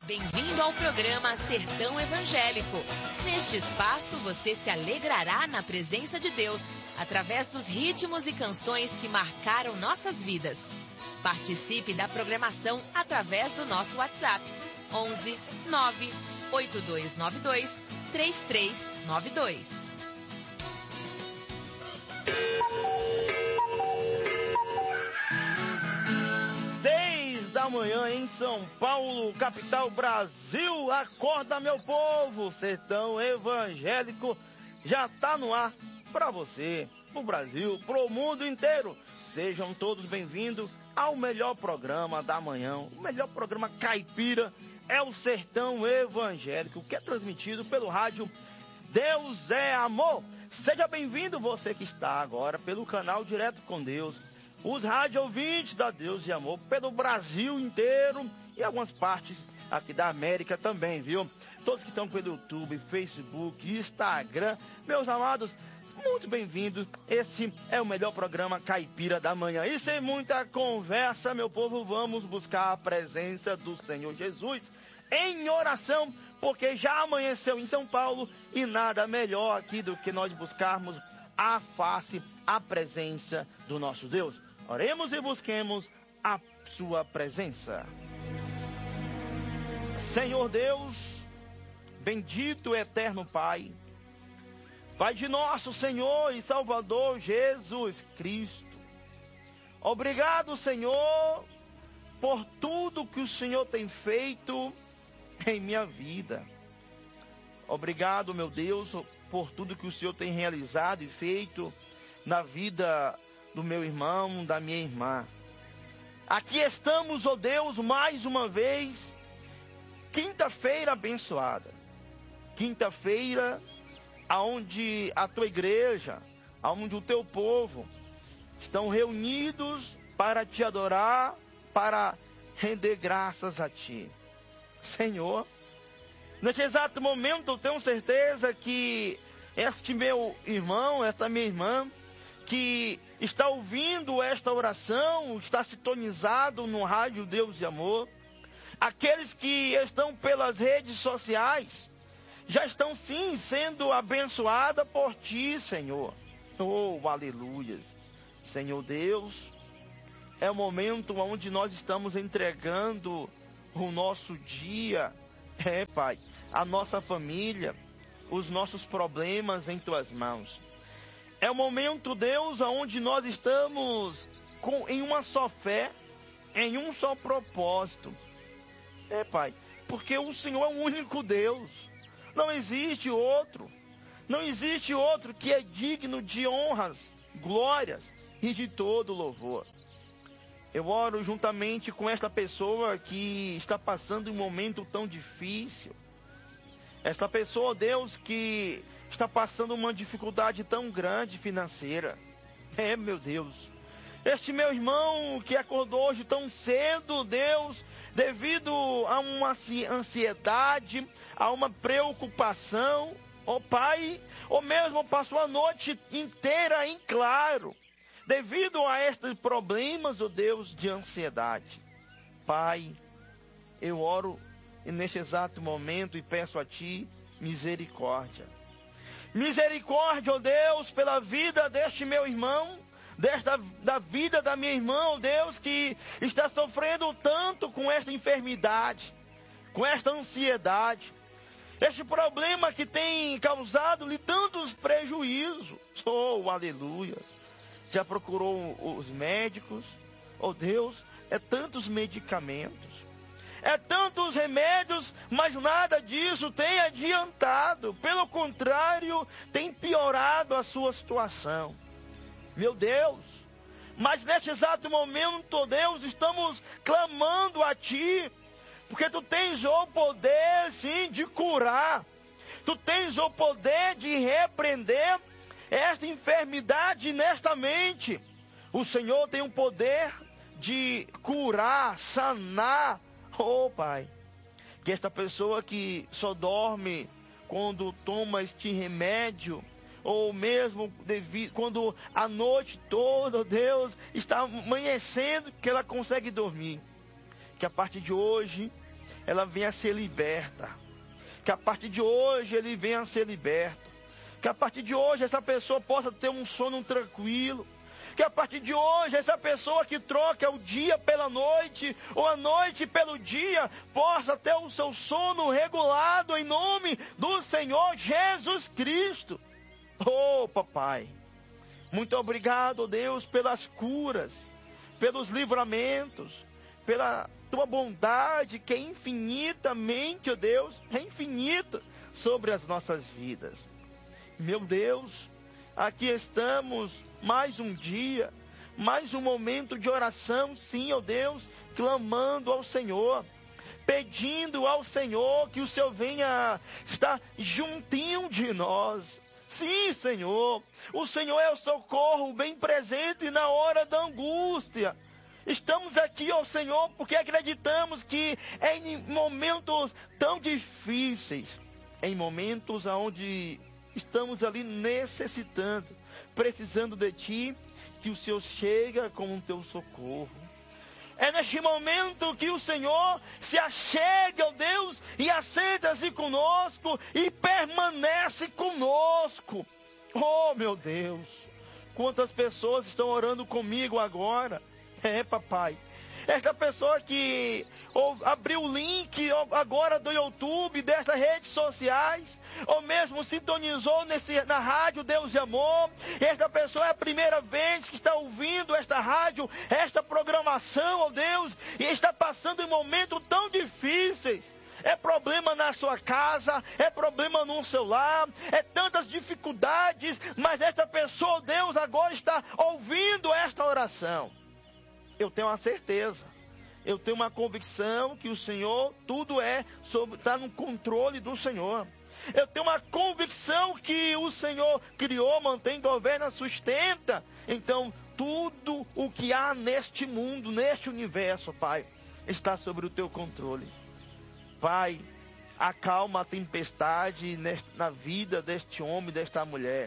Bem-vindo ao programa Sertão Evangélico. Neste espaço você se alegrará na presença de Deus, através dos ritmos e canções que marcaram nossas vidas. Participe da programação através do nosso WhatsApp, 11 9 8292 3392. Da manhã em São Paulo, capital Brasil. Acorda, meu povo, Sertão Evangélico já tá no ar para você, pro Brasil, pro mundo inteiro. Sejam todos bem-vindos ao melhor programa da manhã, o melhor programa caipira é o Sertão Evangélico, que é transmitido pelo rádio Deus é Amor. Seja bem-vindo você que está agora pelo canal Direto com Deus, os rádio ouvintes da Deus e Amor pelo Brasil inteiro e algumas partes aqui da América também, viu? Todos que estão pelo YouTube, Facebook, Instagram, meus amados, muito bem-vindos. Esse é o melhor programa caipira da manhã. E sem muita conversa, meu povo, vamos buscar a presença do Senhor Jesus em oração, porque já amanheceu em São Paulo e nada melhor aqui do que nós buscarmos a face, a presença do nosso Deus. Oremos e busquemos a sua presença. Senhor Deus, bendito eterno Pai, Pai de nosso Senhor e Salvador Jesus Cristo. Obrigado, Senhor, por tudo que o Senhor tem feito em minha vida. Obrigado, meu Deus, por tudo que o Senhor tem realizado e feito na vida do meu irmão, da minha irmã. Aqui estamos, ó Deus, mais uma vez, quinta-feira abençoada. Quinta-feira, aonde a tua igreja, aonde o teu povo estão reunidos para te adorar, para render graças a ti. Senhor, neste exato momento eu tenho certeza que este meu irmão, esta minha irmã, que está ouvindo esta oração, está sintonizado no rádio Deus e Amor, aqueles que estão pelas redes sociais, já estão sim sendo abençoados por ti, Senhor. Oh, aleluias. Senhor Deus, é o momento onde nós estamos entregando o nosso dia, Pai, a nossa família, os nossos problemas em tuas mãos. É o momento, Deus, onde nós estamos em uma só fé, em um só propósito. Pai, porque o Senhor é o único Deus. Não existe outro. Não existe outro que é digno de honras, glórias e de todo louvor. Eu oro juntamente com esta pessoa que está passando um momento tão difícil. Esta pessoa, Deus, que está passando uma dificuldade tão grande financeira. Meu Deus. Este meu irmão que acordou hoje tão cedo, Deus, devido a uma ansiedade, a uma preocupação, Pai, ou mesmo passou a noite inteira em claro, devido a estes problemas, Deus, de ansiedade. Pai, eu oro neste exato momento e peço a Ti misericórdia. Misericórdia, Deus, pela vida deste meu irmão, da vida da minha irmã, Deus, que está sofrendo tanto com esta enfermidade, com esta ansiedade, este problema que tem causado-lhe tantos prejuízos. Oh, aleluias. Já procurou os médicos? Oh, Deus, é tantos medicamentos, é tantos remédios, mas nada disso tem adiantado. Pelo contrário, tem piorado a sua situação. Meu Deus, mas neste exato momento, Deus, estamos clamando a Ti, porque Tu tens o poder, sim, de curar. Tu tens o poder de repreender esta enfermidade nesta mente. O Senhor tem o poder de curar, sanar. Oh, Pai, que esta pessoa que só dorme quando toma este remédio, ou mesmo quando a noite toda, Deus, está amanhecendo, que ela consegue dormir. Que a partir de hoje, ela venha a ser liberta. Que a partir de hoje ele venha a ser liberto. Que a partir de hoje essa pessoa possa ter um sono tranquilo. Que a partir de hoje essa pessoa que troca o dia pela noite, ou a noite pelo dia, possa ter o seu sono regulado em nome do Senhor Jesus Cristo. Oh, papai, muito obrigado, Deus, pelas curas, pelos livramentos, pela tua bondade que é infinitamente, ó Deus, é infinita sobre as nossas vidas. Meu Deus, aqui estamos mais um dia, mais um momento de oração, sim, ó Deus, clamando ao Senhor, pedindo ao Senhor que o Senhor venha estar juntinho de nós. Sim, Senhor, o Senhor é o socorro bem presente na hora da angústia. Estamos aqui, ó Senhor, porque acreditamos que é em momentos tão difíceis, em momentos onde estamos ali necessitando, precisando de Ti, que o Senhor chega com o Teu socorro. É neste momento que o Senhor se achega, ó Deus, e assenta-se conosco e permanece conosco. Oh, meu Deus, quantas pessoas estão orando comigo agora. Papai, esta pessoa que abriu o link agora do YouTube, destas redes sociais, ou mesmo sintonizou na rádio Deus e Amor, esta pessoa é a primeira vez que está ouvindo esta rádio, esta programação, ó Deus, e está passando em momentos tão difíceis. É problema na sua casa, é problema no seu lar, é tantas dificuldades, mas esta pessoa, Deus, agora está ouvindo esta oração. Eu tenho uma certeza, eu tenho uma convicção que o Senhor, tudo está no controle do Senhor. Eu tenho uma convicção que o Senhor criou, mantém, governa, sustenta. Então, tudo o que há neste mundo, neste universo, Pai, está sobre o teu controle. Pai, acalma a tempestade na vida deste homem, desta mulher.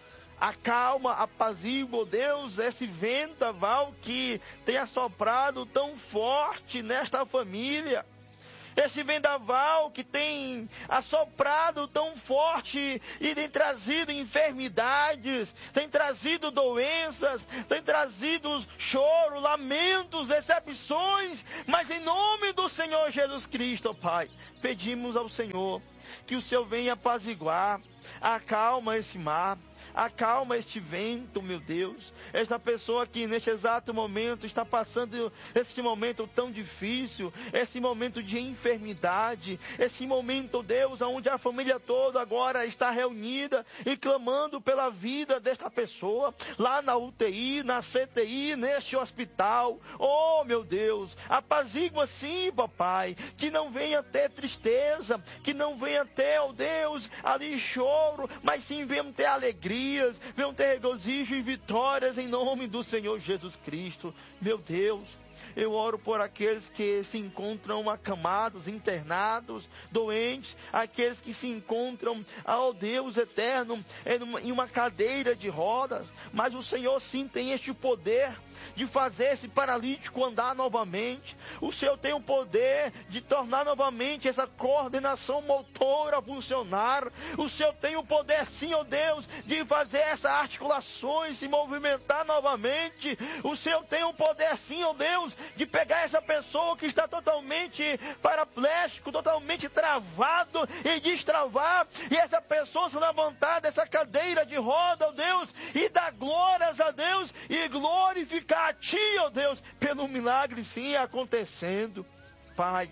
Acalma, apazigua, Deus, esse vendaval que tem assoprado tão forte nesta família. Esse vendaval que tem assoprado tão forte e tem trazido enfermidades, tem trazido doenças, tem trazido choro, lamentos, decepções. Mas em nome do Senhor Jesus Cristo, Pai, pedimos ao Senhor que o Senhor venha apaziguar, acalma esse mar. Acalma este vento, meu Deus. Esta pessoa que neste exato momento está passando esse momento tão difícil, esse momento de enfermidade, esse momento, Deus, onde a família toda agora está reunida e clamando pela vida desta pessoa, lá na UTI, na CTI, neste hospital. Oh, meu Deus, apazigua sim, papai, que não venha ter tristeza, que não venha ter, oh Deus, ali choro, mas sim venha ter alegria, venham ter regozijo e vitórias em nome do Senhor Jesus Cristo. Meu Deus, eu oro por aqueles que se encontram acamados, internados, doentes, aqueles que se encontram, ó Deus eterno, em uma cadeira de rodas, mas o Senhor sim tem este poder de fazer esse paralítico andar novamente. O Senhor tem o poder de tornar novamente essa coordenação motora funcionar. O Senhor tem o poder sim, ó Deus, de fazer essas articulações se movimentar novamente. O Senhor tem o poder sim, ó Deus, de pegar essa pessoa que está totalmente paraplégico, totalmente travado, e destravar, e essa pessoa se levantar dessa cadeira de roda, ó Deus, e dar glórias a Deus, e glorificar a Ti, ó Deus, pelo milagre sim acontecendo. Pai,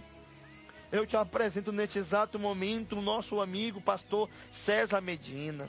eu te apresento neste exato momento o nosso amigo pastor César Medina.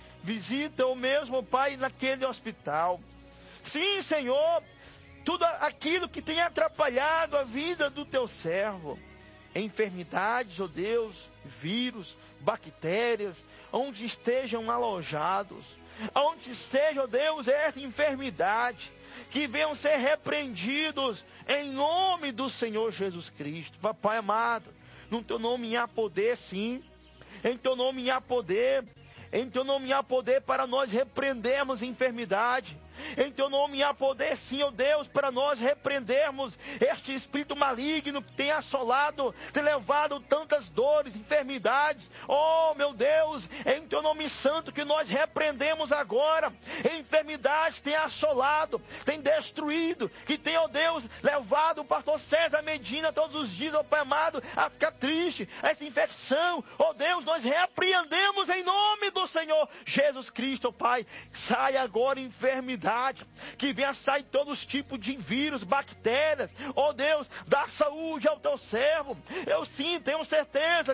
Visita o mesmo, Pai, naquele hospital. Sim, Senhor, tudo aquilo que tem atrapalhado a vida do teu servo, enfermidades, ó Deus, vírus, bactérias, onde estejam alojados, onde seja, ó Deus, esta enfermidade, que venham ser repreendidos em nome do Senhor Jesus Cristo. Papai amado, no teu nome há poder sim, em teu nome há poder, em teu nome há poder para nós repreendermos a enfermidade. Em teu nome há poder, sim, ó Deus, para nós repreendermos este espírito maligno que tem assolado, tem levado tantas dores, enfermidades. Oh, meu Deus, em teu nome santo que nós repreendemos agora. Enfermidade tem assolado, tem destruído, que tem, ó Deus, levado o pastor César Medina todos os dias, ó Pai amado, a ficar triste. Essa infecção, ó Deus, nós repreendemos em nome do Senhor Jesus Cristo, ó Pai. Sai agora enfermidade, que venha sair todos os tipos de vírus, bactérias, ó Deus, dá saúde ao teu servo. Eu sim, tenho certeza